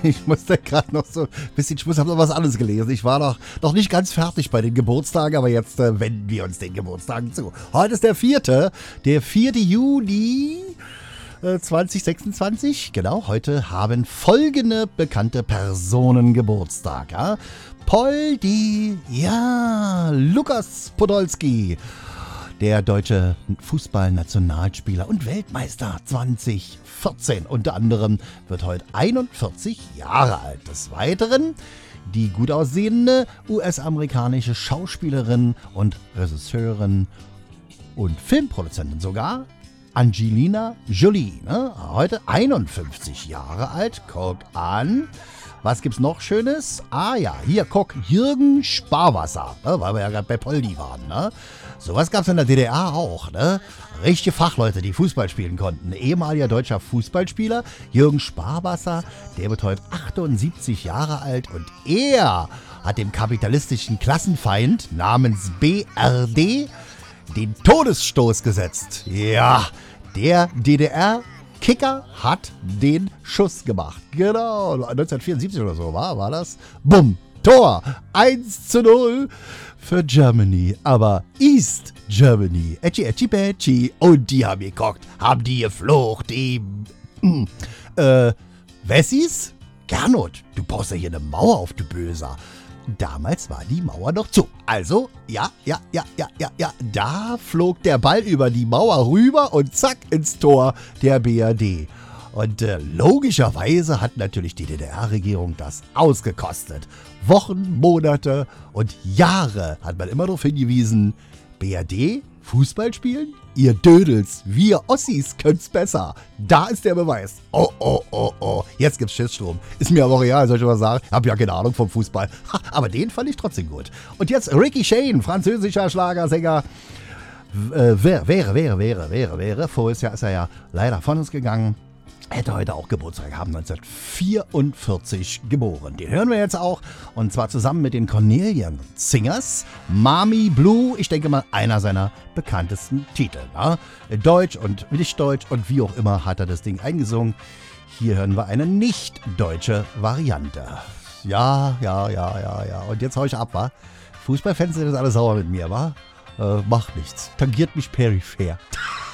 Ich musste gerade noch so ein bisschen, ich habe noch was anderes gelesen. Ich war noch nicht ganz fertig bei den Geburtstagen, aber jetzt wenden wir uns den Geburtstagen zu. Heute ist der 4. Juni 2026. Genau, heute haben folgende bekannte Personen Geburtstag. Ja? Poldi, ja, Lukas Podolski, der deutsche Fußballnationalspieler und Weltmeister 2014. Unter anderem wird heute 41 Jahre alt. Des Weiteren die gut aussehende US-amerikanische Schauspielerin und Regisseurin und Filmproduzentin sogar, Angelina Jolie. Ne? Heute 51 Jahre alt. Guck an. Was gibt's noch Schönes? Ah ja, hier, guck, Jürgen Sparwasser, ne, weil wir ja gerade bei Poldi waren. Ne? Sowas gab's in der DDR auch. Ne? Richtige Fachleute, die Fußball spielen konnten. Ehemaliger deutscher Fußballspieler, Jürgen Sparwasser, der wird heute 78 Jahre alt und er hat dem kapitalistischen Klassenfeind namens BRD den Todesstoß gesetzt. Ja, der DDR-Kicker hat den Schuss gemacht. Genau, 1974 oder so war das. Bumm, Tor, 1:0 für Germany. Aber East Germany, Etschi Betschi. Und die haben geguckt, haben die geflucht, die Wessis? Gernot, du baust ja hier eine Mauer auf, du Böser. Damals war die Mauer noch zu. Also, ja, da flog der Ball über die Mauer rüber und zack ins Tor der BRD. Und logischerweise hat natürlich die DDR-Regierung das ausgekostet. Wochen, Monate und Jahre hat man immer darauf hingewiesen, BRD, Fußball spielen? Ihr Dödels, wir Ossis können's besser. Da ist der Beweis. Oh. Jetzt gibt's Schissstrom. Ist mir aber real, soll ich mal sagen. Hab ja keine Ahnung vom Fußball. Ha, aber den fand ich trotzdem gut. Und jetzt Ricky Shane, französischer Schlagersänger. Wäre. Voriges Jahr ist er ja leider von uns gegangen. Hätte heute auch Geburtstag gehabt, 1944 geboren. Den hören wir jetzt auch. Und zwar zusammen mit den Cornelian Singers. Mami Blue, ich denke mal, einer seiner bekanntesten Titel. Ne? Deutsch und nicht deutsch und wie auch immer hat er das Ding eingesungen. Hier hören wir eine nicht deutsche Variante. Ja. Und jetzt hau ich ab, wa? Fußballfans sind jetzt alle sauer mit mir, wa? Macht nichts. Tangiert mich peripher.